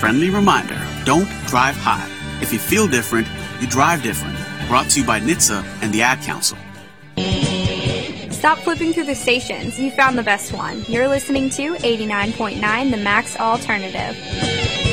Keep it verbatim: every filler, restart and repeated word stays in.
friendly reminder, don't drive high. If you feel different, you drive different. Brought to you by N H T S A and the Ad Council. Stop flipping through the stations. You found the best one. You're listening to eighty-nine point nine The Max Alternative.